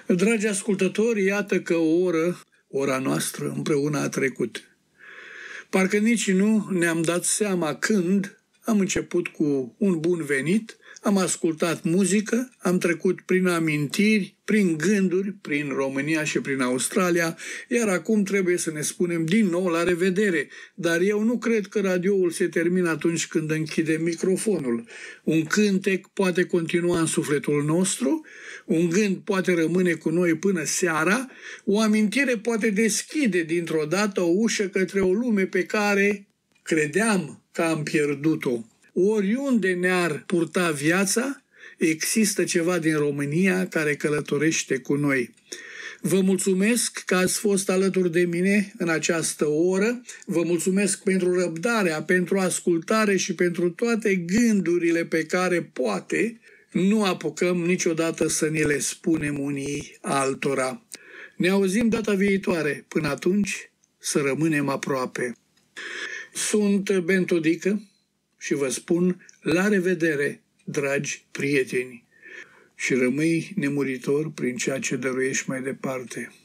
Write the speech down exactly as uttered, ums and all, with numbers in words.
Dragi ascultători, iată că o oră, ora noastră, împreună a trecut. Parcă nici nu ne-am dat seama când am început cu un bun venit, am ascultat muzică, am trecut prin amintiri, prin gânduri, prin România și prin Australia, iar acum trebuie să ne spunem din nou la revedere. Dar eu nu cred că radioul se termină atunci când închide microfonul. Un cântec poate continua în sufletul nostru, un gând poate rămâne cu noi până seara, o amintire poate deschide dintr-o dată o ușă către o lume pe care credeam că am pierdut-o. Oriunde ne-ar purta viața, există ceva din România care călătorește cu noi. Vă mulțumesc că ați fost alături de mine în această oră. Vă mulțumesc pentru răbdarea, pentru ascultare și pentru toate gândurile pe care poate nu apucăm niciodată să ni le spunem unii altora. Ne auzim data viitoare. Până atunci, să rămânem aproape. Sunt Bento Dică și vă spun la revedere, dragi prieteni, și rămâi nemuritor prin ceea ce dăruiești mai departe.